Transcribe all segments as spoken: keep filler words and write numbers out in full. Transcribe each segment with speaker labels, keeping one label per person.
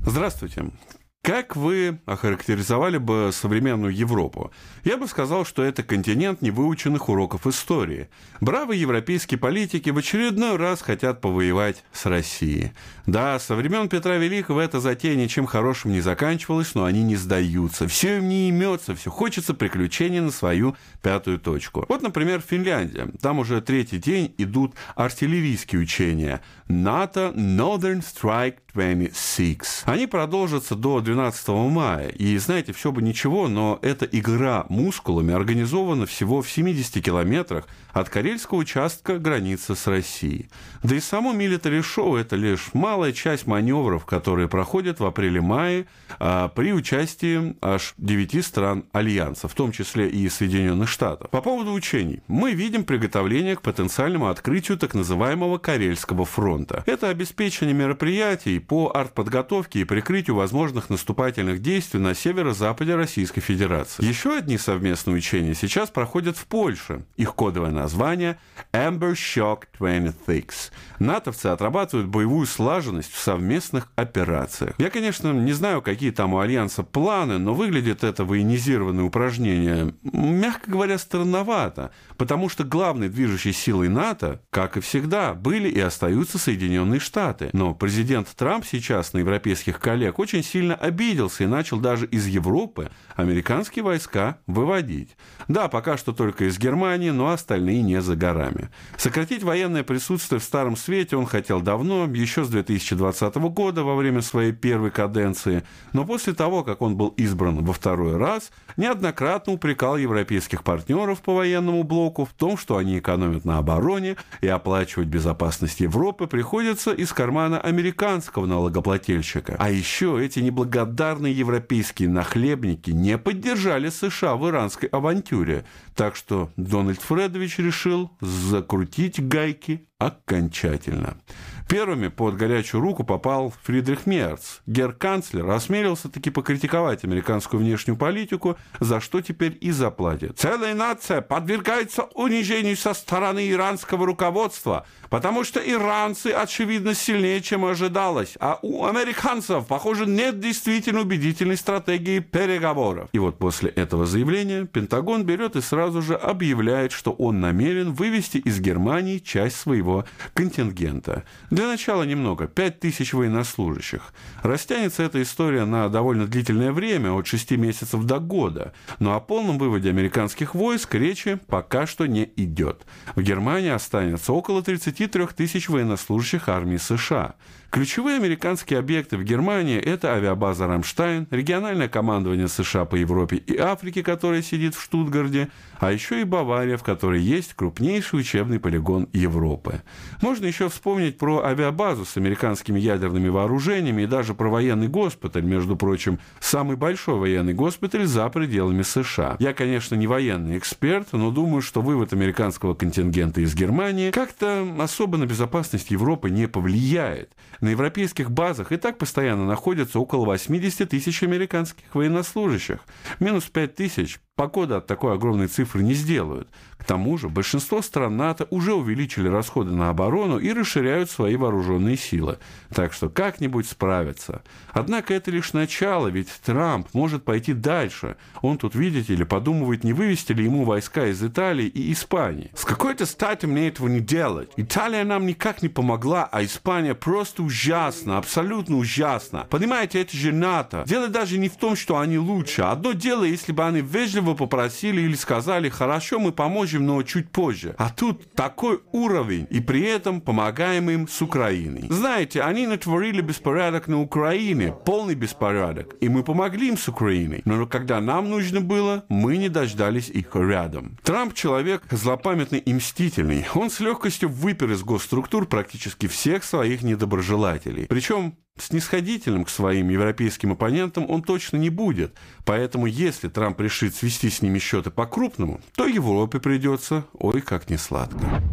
Speaker 1: Здравствуйте. Как вы охарактеризовали бы современную Европу? Я бы сказал, что это континент невыученных уроков истории. Бравые европейские политики в очередной раз хотят повоевать с Россией. Да, со времен Петра Великого эта затея ничем хорошим не заканчивалась, но они не сдаются. Все им не имется, все хочется приключений на свою пятую точку. Вот, например, Финляндия. Там уже третий день идут артиллерийские учения. НАТО Northern Strike двадцать шесть. Они продолжатся до двенадцатого мая. И, знаете, все бы ничего, но эта игра мускулами организована всего в семидесяти километрах от карельского участка границы с Россией. Да и само милитари-шоу – это лишь малая часть маневров, которые проходят в апреле-мае а, при участии аж девяти стран Альянса, в том числе и Соединенных Штатов. По поводу учений. Мы видим приготовление к потенциальному открытию так называемого Карельского фронта. Это обеспечение мероприятий по артподготовке и прикрытию возможных наступательных действий на северо-западе Российской Федерации. Еще одни совместные учения сейчас проходят в Польше. Их кодовое название Amber Shock двадцать шесть. натовцы отрабатывают боевую слаженность в совместных операциях. Я, конечно, не знаю, какие там у Альянса планы, но выглядит это военизированное упражнение, мягко говоря, странновато, потому что главной движущей силой НАТО, как и всегда, были и остаются Соединенные Штаты. Но президент Трамп сейчас на европейских коллег очень сильно обиделся и начал даже из Европы американские войска выводить. Да, пока что только из Германии, но остальные не за горами. Сократить военное присутствие в Старом Свете он хотел давно, еще с две тысячи двадцатого года, во время своей первой каденции, но после того, как он был избран во второй раз, неоднократно упрекал европейских партнеров по военному блоку в том, что они экономят на обороне, и оплачивать безопасность Европы приходится из кармана американского налогоплательщика. А еще эти неблагодарные европейские нахлебники не поддержали США в иранской авантюре, так что Дональд Фредович решил закрутить гайки окончательно. Первыми под горячую руку попал Фридрих Мерц. Герканцлер осмелился таки покритиковать американскую внешнюю политику, за что теперь и заплатит. Целая нация подвергается унижению со стороны иранского руководства, потому что иранцы, очевидно, сильнее, чем ожидалось, а у американцев, похоже, нет действительно убедительной стратегии переговоров. И вот после этого заявления Пентагон берет и сразу же объявляет, что он намерен вывести из Германии часть своего контингента. Для начала немного, пять тысяч военнослужащих. Растянется эта история на довольно длительное время, от шести месяцев до года, но о полном выводе американских войск речи пока что не идет. В Германии останется около тридцати трёх тысяч военнослужащих армии США. Ключевые американские объекты в Германии – это авиабаза «Рамштайн», региональное командование США по Европе и Африке, которое сидит в Штутгарте, а еще и Бавария, в которой есть крупнейший учебный полигон Европы. Можно еще вспомнить про авиабазу с американскими ядерными вооружениями и даже про военный госпиталь, между прочим, самый большой военный госпиталь за пределами США. Я, конечно, не военный эксперт, но думаю, что вывод американского контингента из Германии как-то особо на безопасность Европы не повлияет. На европейских базах и так постоянно находятся около восьмидесяти тысяч американских военнослужащих. Минус пять тысяч погода от такой огромной цифры не сделают. К тому же большинство стран НАТО уже увеличили расходы на оборону и расширяют свои вооруженные силы. Так что как-нибудь справятся. Однако это лишь начало, ведь Трамп может пойти дальше. Он тут, видите ли, подумывает, не вывести ли ему войска из Италии и Испании. С какой-то стати мне этого не делать. Италия нам никак не помогла, а Испания просто ужасно, абсолютно ужасно. Понимаете, это же НАТО. Дело даже не в том, что они лучше. Одно дело, если бы они вежливо попросили или сказали: хорошо, мы поможем, но чуть позже. А тут такой уровень, и при этом помогаем им с Украиной. Знаете, они натворили беспорядок на Украине, полный беспорядок, и мы помогли им с Украиной. Но когда нам нужно было, мы не дождались их рядом. Трамп человек злопамятный и мстительный. Он с легкостью выпер из госструктур практически всех своих недоброжелателей. Причем снисходительным к своим европейским оппонентам он точно не будет. Поэтому, если Трамп решит свести с ними счеты по-крупному, то Европе придется ой как несладко.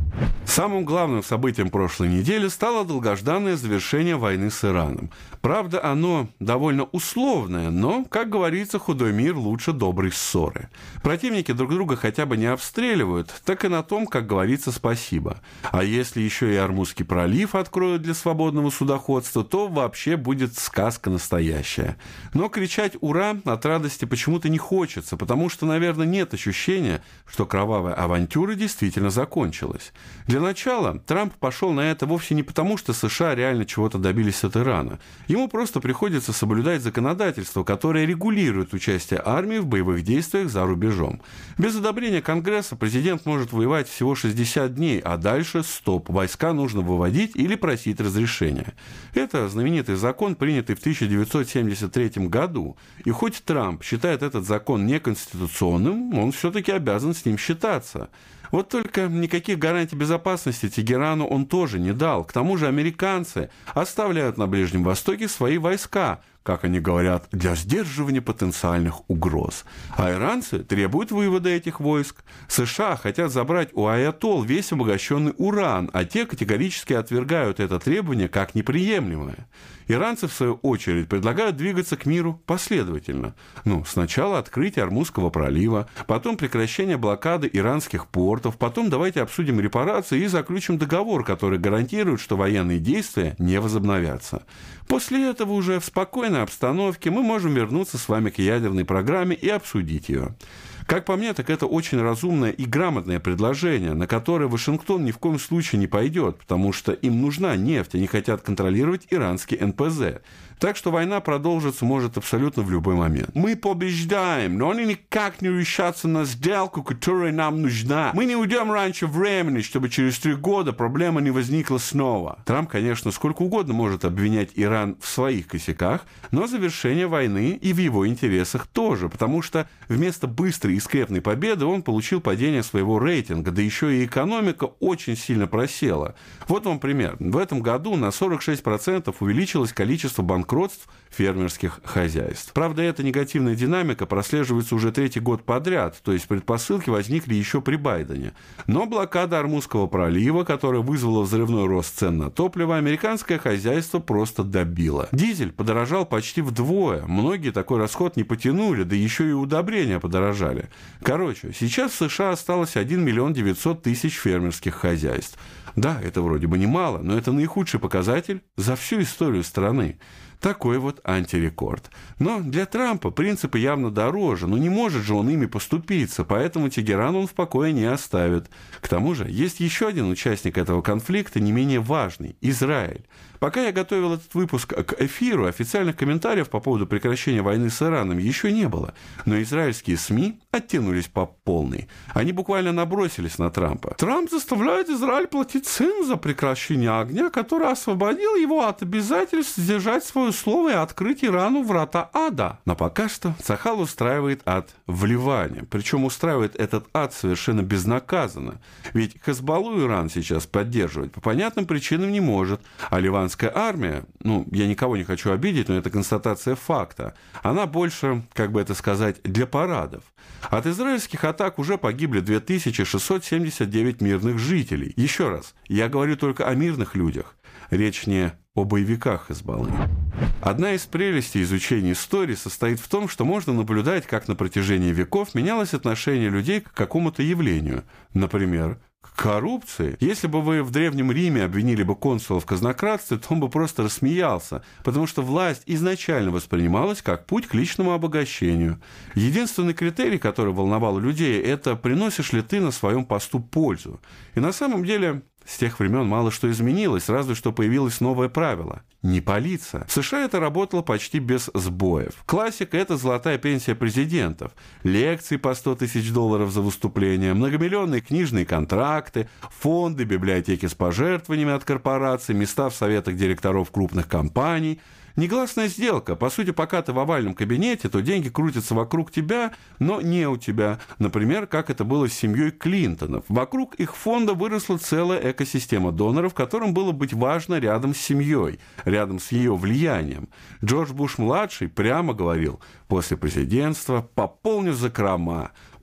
Speaker 1: Самым главным событием прошлой недели стало долгожданное завершение войны с Ираном. Правда, оно довольно условное, но, как говорится, худой мир лучше доброй ссоры. Противники друг друга хотя бы не обстреливают, так и на том, как говорится, спасибо. А если еще и Ормузский пролив откроют для свободного судоходства, то вообще будет сказка настоящая. Но кричать «Ура!» от радости почему-то не хочется, потому что, наверное, нет ощущения, что кровавая авантюра действительно закончилась. Для начала Трамп пошел на это вовсе не потому, что США реально чего-то добились от Ирана. Ему просто приходится соблюдать законодательство, которое регулирует участие армии в боевых действиях за рубежом. Без одобрения Конгресса президент может воевать всего шестьдесят дней, а дальше стоп, войска нужно выводить или просить разрешения. Это знаменитый закон, принятый в тысяча девятьсот семьдесят третьем году. И хоть Трамп считает этот закон неконституционным, он все-таки обязан с ним считаться. Вот только никаких гарантий безопасности Тегерану он тоже не дал. К тому же американцы оставляют на Ближнем Востоке свои войска, как они говорят, для сдерживания потенциальных угроз. А иранцы требуют вывода этих войск. США хотят забрать у аятолл весь обогащенный уран, а те категорически отвергают это требование как неприемлемое. Иранцы, в свою очередь, предлагают двигаться к миру последовательно. Ну, сначала открытие Ормузского пролива, потом прекращение блокады иранских портов, потом давайте обсудим репарации и заключим договор, который гарантирует, что военные действия не возобновятся. После этого уже в спокойной обстановке мы можем вернуться с вами к ядерной программе и обсудить ее. Как по мне, так это очень разумное и грамотное предложение, на которое Вашингтон ни в коем случае не пойдет, потому что им нужна нефть, они хотят контролировать иранский эн пэ зэ. Так что война продолжится может абсолютно в любой момент. Мы побеждаем, но они никак не решатся на сделку, которая нам нужна. Мы не уйдем раньше времени, чтобы через три года проблема не возникла снова. Трамп, конечно, сколько угодно может обвинять Иран в своих косяках, но завершение войны и в его интересах тоже, потому что вместо быстрой и скрепной победы он получил падение своего рейтинга, да еще и экономика очень сильно просела. Вот вам пример. В этом году на сорок шесть процентов увеличилось количество банкротств фермерских хозяйств. Правда, эта негативная динамика прослеживается уже третий год подряд, то есть предпосылки возникли еще при Байдене. Но блокада Ормузского пролива, которая вызвала взрывной рост цен на топливо, американское хозяйство просто добило. Дизель подорожал почти вдвое, многие такой расход не потянули, да еще и удобрения подорожали. Короче, сейчас в США осталось один миллион девятьсот тысяч фермерских хозяйств. Да, это вроде бы немало, но это наихудший показатель за всю историю страны. Такой вот антирекорд. Но для Трампа принципы явно дороже, но не может же он ими поступиться, поэтому Тегеран он в покое не оставит. К тому же есть еще один участник этого конфликта, не менее важный – Израиль. Пока я готовил этот выпуск к эфиру, официальных комментариев по поводу прекращения войны с Ираном еще не было. Но израильские СМИ оттянулись по полной. Они буквально набросились на Трампа. Трамп заставляет Израиль платить цену за прекращение огня, который освободил его от обязательств сдержать свое слово и открыть Ирану врата ада. Но пока что Цахал устраивает ад в Ливане. Причем устраивает этот ад совершенно безнаказанно. Ведь Хезболлу Иран сейчас поддерживать по понятным причинам не может, а ливанская армия, ну, я никого не хочу обидеть, но это констатация факта, она больше, как бы это сказать, для парадов. От израильских атак уже погибли две тысячи шестьсот семьдесят девять мирных жителей. Еще раз, я говорю только о мирных людях. Речь не о боевиках Хезболлы. Одна из прелестей изучения истории состоит в том, что можно наблюдать, как на протяжении веков менялось отношение людей к какому-то явлению. Например, к коррупции. Если бы вы в Древнем Риме обвинили бы консула в казнократстве, то он бы просто рассмеялся, потому что власть изначально воспринималась как путь к личному обогащению. Единственный критерий, который волновал людей, это приносишь ли ты на своем посту пользу. И на самом деле с тех времен мало что изменилось, разве что появилось новое правило – не палиться. В США это работало почти без сбоев. Классика – это золотая пенсия президентов, лекции по сто тысяч долларов за выступление, многомиллионные книжные контракты, фонды, библиотеки с пожертвованиями от корпораций, места в советах директоров крупных компаний – негласная сделка. По сути, пока ты в овальном кабинете, то деньги крутятся вокруг тебя, но не у тебя. Например, как это было с семьей Клинтонов. Вокруг их фонда выросла целая экосистема доноров, которым было быть важно рядом с семьей, рядом с ее влиянием. Джордж Буш-младший прямо говорил: после президентства пополню закрома.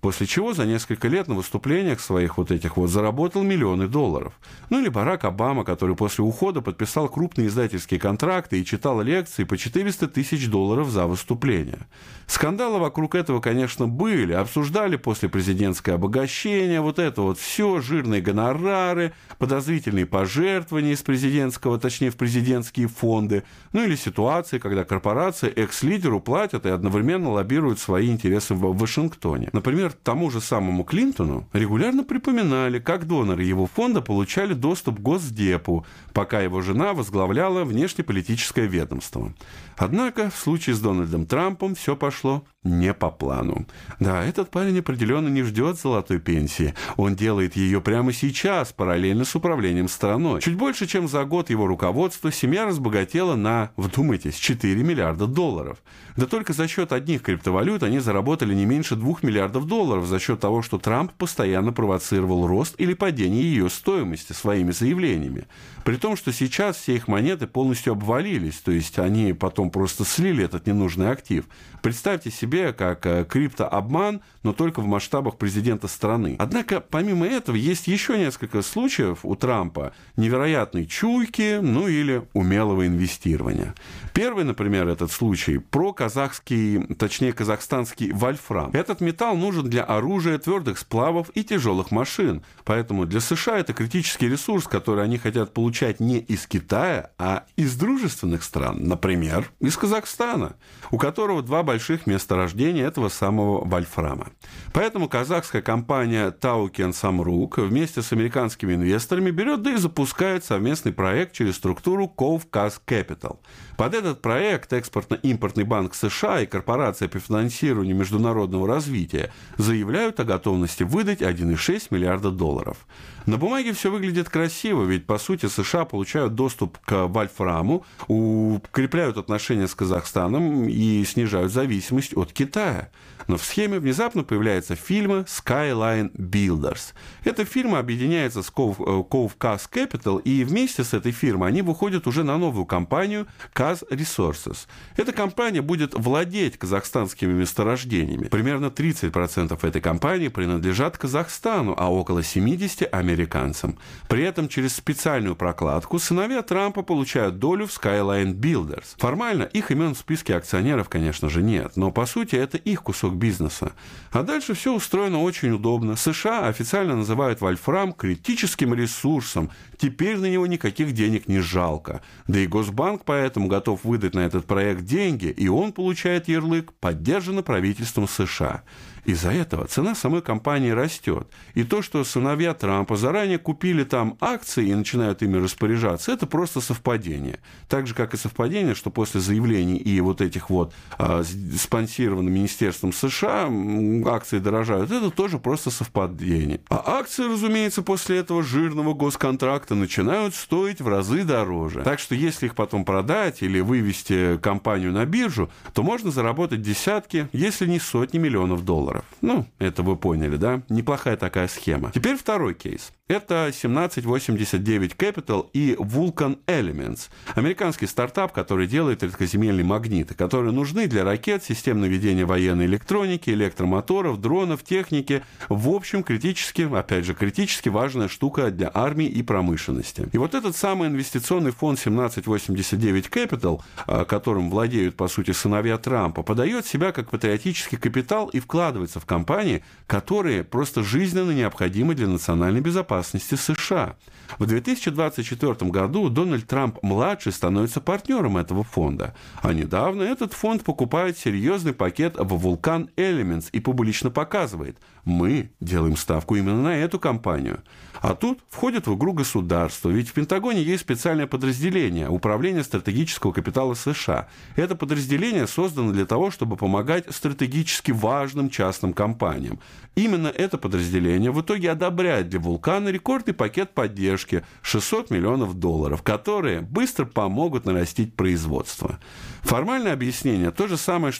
Speaker 1: после чего за несколько лет на выступлениях своих вот этих вот заработал миллионы долларов. Ну или Барак Обама, который после ухода подписал крупные издательские контракты и читал лекции по четыреста тысяч долларов за выступление. Скандалы вокруг этого, конечно, были, обсуждали после президентское обогащение, вот это вот все, жирные гонорары, подозрительные пожертвования из президентского, точнее, в президентские фонды, ну или ситуации, когда корпорации экс-лидеру платят и одновременно лоббируют свои интересы в Вашингтоне. Например, тому же самому Клинтону регулярно припоминали, как доноры его фонда получали доступ к Госдепу, пока его жена возглавляла внешнеполитическое ведомство. Однако в случае с Дональдом Трампом все пошло не по плану. Да, этот парень определенно не ждет золотой пенсии. Он делает ее прямо сейчас, параллельно с управлением страной. Чуть больше, чем за год его руководства, семья разбогатела на, вдумайтесь, четыре миллиарда долларов. Да только за счет одних криптовалют они заработали не меньше двух миллиардов долларов за счет того, что Трамп постоянно провоцировал рост или падение ее стоимости своими заявлениями. При том, что сейчас все их монеты полностью обвалились, то есть они потом просто слили этот ненужный актив. Представьте себе, как криптообман, но только в масштабах президента страны. Однако, помимо этого, есть еще несколько случаев у Трампа невероятной чуйки, ну или умелого инвестирования. Первый, например, этот случай про казахский, точнее казахстанский вольфрам. Этот металл нужен для оружия, твердых сплавов и тяжелых машин. Поэтому для США это критический ресурс, который они хотят получать не из Китая, а из дружественных стран. Например, из Казахстана, у которого два больших месторождения этого самого вольфрама. Поэтому казахская компания Таукен Самрук вместе с американскими инвесторами берет да и запускает совместный проект через структуру Ковказ Capital. Под этот проект Экспортно-импортный банк США и корпорация по финансированию международного развития заявляют о готовности выдать один целых шесть десятых миллиарда долларов. На бумаге все выглядит красиво, ведь, по сути, США получают доступ к вольфраму, укрепляют отношения с Казахстаном и снижают зависимость от Китая. Но в схеме внезапно появляется фирма Skyline Builders. Эта фирма объединяется с Ковказ Capital, и вместе с этой фирмой они выходят уже на новую компанию Kaz Resources. Эта компания будет владеть казахстанскими месторождениями. Примерно тридцать процентов этой компании принадлежат Казахстану, а около семьдесят процентов американцам. При этом через специальную прокладку сыновья Трампа получают долю в Skyline Builders. Формально их имен в списке акционеров, конечно же, нет, но по сути это их кусок бизнеса. А дальше все устроено очень удобно. США официально называют вольфрам критическим ресурсом. Теперь на него никаких денег не жалко. Да и Госбанк поэтому готов выдать на этот проект деньги, и он получает ярлык «Поддержано правительством США». Из-за этого цена самой компании растет. И то, что сыновья Трампа заранее купили там акции и начинают ими распоряжаться, это просто совпадение. Так же, как и совпадение, что после заявлений и вот этих вот а, спонсированных Министерством США акции дорожают, это тоже просто совпадение. А акции, разумеется, после этого жирного госконтракта начинают стоить в разы дороже. Так что если их потом продать или вывести компанию на биржу, то можно заработать десятки, если не сотни миллионов долларов. Ну, это вы поняли, да? Неплохая такая схема. Теперь второй кейс. Это семнадцать восемьдесят девять Capital и Vulcan Elements. Американский стартап, который делает редкоземельные магниты, которые нужны для ракет, систем наведения военной электроники, электромоторов, дронов, техники. В общем, критически, опять же, критически важная штука для армии и промышленности. И вот этот самый инвестиционный фонд семнадцать восемьдесят девять Capital, которым владеют, по сути, сыновья Трампа, подает себя как патриотический капитал и вкладывается в компании, которые просто жизненно необходимы для национальной безопасности США. В две тысячи двадцать четвёртом году Дональд Трамп-младший становится партнером этого фонда. А недавно этот фонд покупает серьезный пакет в Vulcan Elements и публично показывает: мы делаем ставку именно на эту компанию. А тут входит в игру государство, ведь в Пентагоне есть специальное подразделение Управление стратегического капитала США. Это подразделение создано для того, чтобы помогать стратегически важным частным компаниям. Именно это подразделение в итоге одобряет для Вулкана рекордный пакет поддержки шестьсот миллионов долларов, которые быстро помогут нарастить производство. Формальное объяснение то же самое, что и в других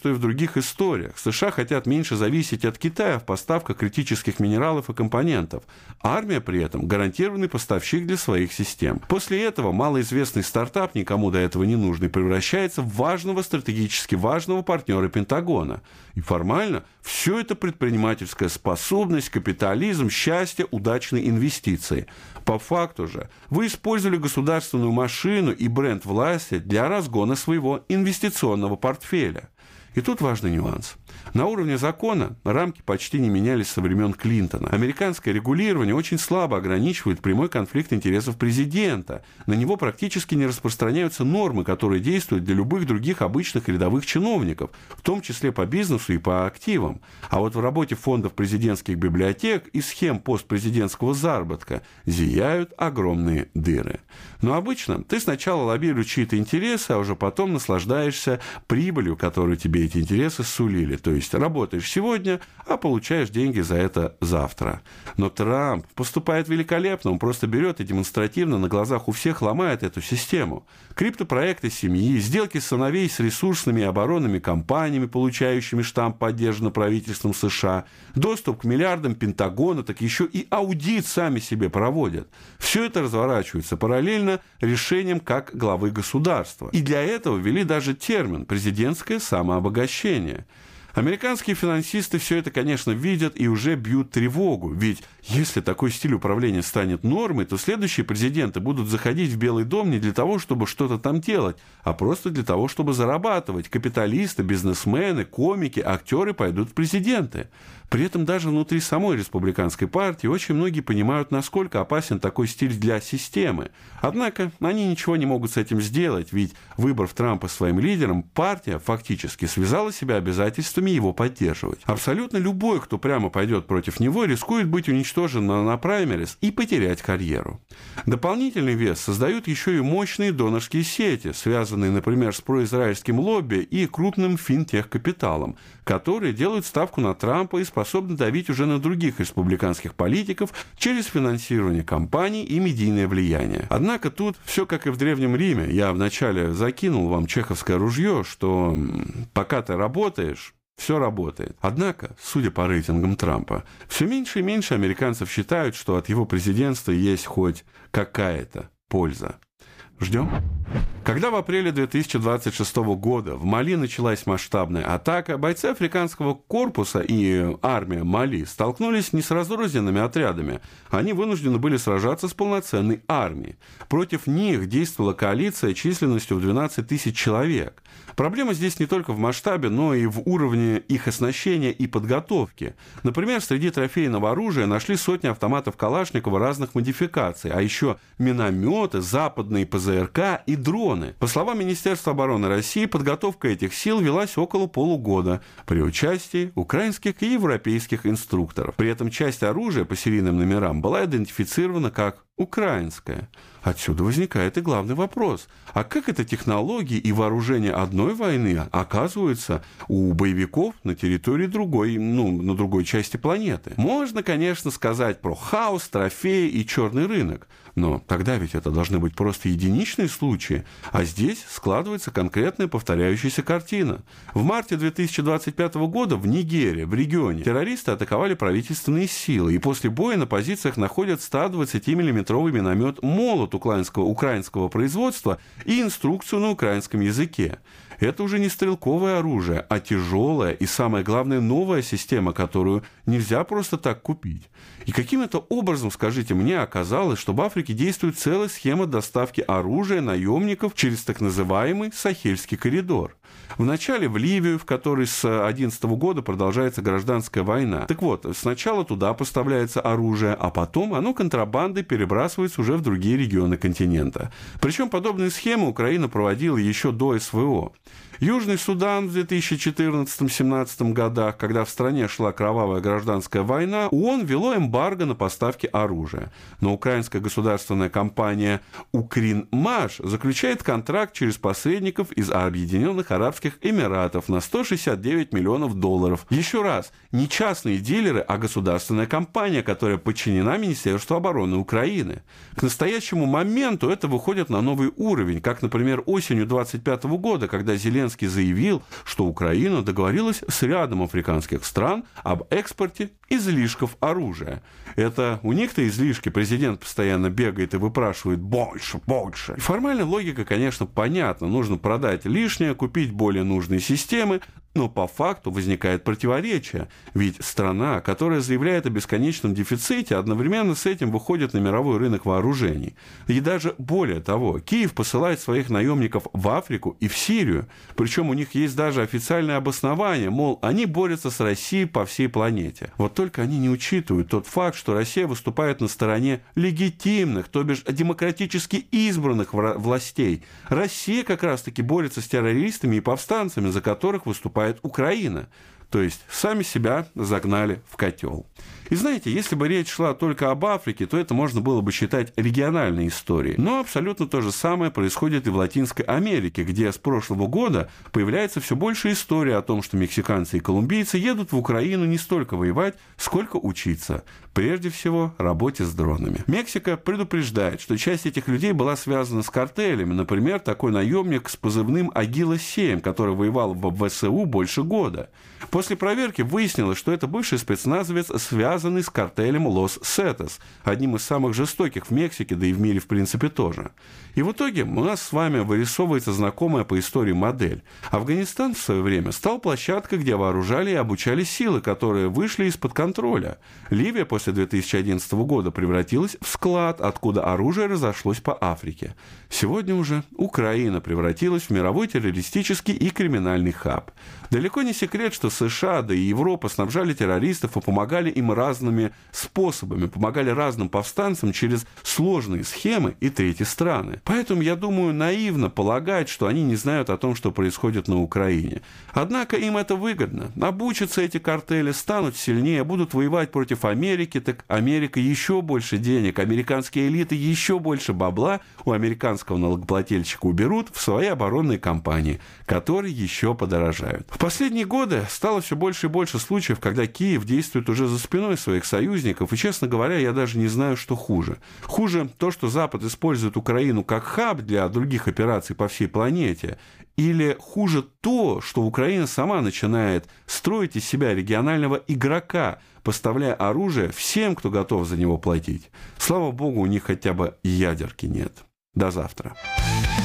Speaker 1: других историях. США хотят меньше зависеть от Китая в поставках критических минералов и компонентов. Армия при этом гарантированный поставщик для своих систем. После этого малоизвестный стартап, никому до этого не нужный, превращается в важного, стратегически важного партнера Пентагона. И формально все это предпринимательская способность, капитализм, счастье, удачные инвестиции. По факту же вы использовали государственную машину и бренд власти для разгона своего инвестиционного портфеля. И тут важный нюанс. На уровне закона рамки почти не менялись со времен Клинтона. Американское регулирование очень слабо ограничивает прямой конфликт интересов президента. На него практически не распространяются нормы, которые действуют для любых других обычных рядовых чиновников, в том числе по бизнесу и по активам. А вот в работе фондов президентских библиотек и схем постпрезидентского заработка зияют огромные дыры. Но обычно ты сначала лоббируешь чьи-то интересы, а уже потом наслаждаешься прибылью, которую тебе эти интересы сулили. То есть работаешь сегодня, а получаешь деньги за это завтра. Но Трамп поступает великолепно, он просто берет и демонстративно на глазах у всех ломает эту систему. Криптопроекты семьи, сделки сыновей с ресурсными и оборонными компаниями, получающими штамп поддержанный правительством США, доступ к миллиардам Пентагона, так еще и аудит сами себе проводят. Все это разворачивается параллельно решением как главы государства. И для этого ввели даже термин «президентское самообогащение». Американские финансисты все это, конечно, видят и уже бьют тревогу. Ведь если такой стиль управления станет нормой, то следующие президенты будут заходить в Белый дом не для того, чтобы что-то там делать, а просто для того, чтобы зарабатывать. Капиталисты, бизнесмены, комики, актеры пойдут в президенты. При этом даже внутри самой республиканской партии очень многие понимают, насколько опасен такой стиль для системы. Однако они ничего не могут с этим сделать, ведь, выбрав Трампа своим лидером, партия фактически связала себя обязательствами его поддерживать. Абсолютно любой, кто прямо пойдет против него, рискует быть уничтожен на, на праймерис и потерять карьеру. Дополнительный вес создают еще и мощные донорские сети, связанные, например, с произраильским лобби и крупным финтех-капиталом, которые делают ставку на Трампа и способны давить уже на других республиканских политиков через финансирование кампаний и медийное влияние. Однако тут все как и в Древнем Риме. Я вначале закинул вам чеховское ружье, что пока ты работаешь, все работает. Однако, судя по рейтингам Трампа, все меньше и меньше американцев считают, что от его президентства есть хоть какая-то польза. Ждем. Когда в апреле две тысячи двадцать шестого года в Мали началась масштабная атака, бойцы африканского корпуса и армия Мали столкнулись не с разрозненными отрядами. Они вынуждены были сражаться с полноценной армией. Против них действовала коалиция численностью в двенадцать тысяч человек. Проблема здесь не только в масштабе, но и в уровне их оснащения и подготовки. Например, среди трофейного оружия нашли сотни автоматов Калашникова разных модификаций, а еще минометы, западные ПЗРК и дроны. По словам Министерства обороны России, подготовка этих сил велась около полугода при участии украинских и европейских инструкторов. При этом часть оружия по серийным номерам была идентифицирована как украинская. Отсюда возникает и главный вопрос. А как это технологии и вооружение одной войны оказываются у боевиков на территории другой, ну, на другой части планеты? Можно, конечно, сказать про хаос, трофеи и черный рынок, но тогда ведь это должны быть просто единичные случаи, а здесь складывается конкретная повторяющаяся картина. В марте две тысячи двадцать пятого года в Нигерии, в регионе, террористы атаковали правительственные силы, и после боя на позициях находят сто двадцатимиллиметровый миномет «Молот» украинского, украинского производства и инструкцию на украинском языке. Это уже не стрелковое оружие, а тяжелая и, самое главное, новая система, которую нельзя просто так купить. И каким это образом, скажите мне, оказалось, что в Африке действует целая схема доставки оружия наемников через так называемый Сахельский коридор? Вначале в Ливию, в которой с две тысячи одиннадцатого года продолжается гражданская война. Так вот, сначала туда поставляется оружие, а потом оно контрабандой перебрасывается уже в другие регионы континента. Причем подобные схемы Украина проводила еще до СВО. Южный Судан в две тысячи четырнадцатом — две тысячи семнадцатом годах, когда в стране шла кровавая гражданская война, ООН ввело эмбарго на поставки оружия. Но украинская государственная компания «Укринмаш» заключает контракт через посредников из Объединенных Арабских Эмиратов на сто шестьдесят девять миллионов долларов. Еще раз, не частные дилеры, а государственная компания, которая подчинена Министерству обороны Украины. К настоящему моменту это выходит на новый уровень, как, например, осенью две тысячи двадцать пятого года, когда Зеленский Зеленский заявил, что Украина договорилась с рядом африканских стран об экспорте излишков оружия. Это у них-то излишки президент постоянно бегает и выпрашивает больше, больше. И формальная логика, конечно, понятна. Нужно продать лишнее, купить более нужные системы, но по факту возникает противоречие. Ведь страна, которая заявляет о бесконечном дефиците, одновременно с этим выходит на мировой рынок вооружений. И даже более того, Киев посылает своих наемников в Африку и в Сирию. Причем у них есть даже официальное обоснование, мол, они борются с Россией по всей планете. Вот только они не учитывают тот факт, что Россия выступает на стороне легитимных, то бишь демократически избранных властей. Россия как раз-таки борется с террористами и повстанцами, за которых выступает Украина. То есть сами себя загнали в котел. И знаете, если бы речь шла только об Африке, то это можно было бы считать региональной историей. Но абсолютно то же самое происходит и в Латинской Америке, где с прошлого года появляется все больше историй о том, что мексиканцы и колумбийцы едут в Украину не столько воевать, сколько учиться. Прежде всего, работе с дронами. Мексика предупреждает, что часть этих людей была связана с картелями. Например, такой наемник с позывным Агила семь, который воевал в ВСУ больше года. После проверки выяснилось, что это бывший спецназовец, связанный с картелем Лос-Сетос, одним из самых жестоких в Мексике, да и в мире в принципе тоже. И в итоге у нас с вами вырисовывается знакомая по истории модель. Афганистан в свое время стал площадкой, где вооружали и обучали силы, которые вышли из-под контроля. Ливия после две тысячи одиннадцатого года превратилась в склад, откуда оружие разошлось по Африке. Сегодня уже Украина превратилась в мировой террористический и криминальный хаб. Далеко не секрет, что США, да и Европа снабжали террористов и помогали им разными способами, помогали разным повстанцам через сложные схемы и третьи страны. Поэтому, я думаю, наивно полагать, что они не знают о том, что происходит на Украине. Однако им это выгодно. Обучатся эти картели, станут сильнее, будут воевать против Америки, так Америка еще больше денег, американские элиты еще больше бабла у американского налогоплательщика уберут в свои оборонные кампании, которые еще подорожают. В последние годы стало все больше и больше случаев, когда Киев действует уже за спиной своих союзников, и, честно говоря, я даже не знаю, что хуже. Хуже то, что Запад использует Украину как хаб для других операций по всей планете, или хуже то, что Украина сама начинает строить из себя регионального игрока, поставляя оружие всем, кто готов за него платить. Слава богу, у них хотя бы ядерки нет. До завтра.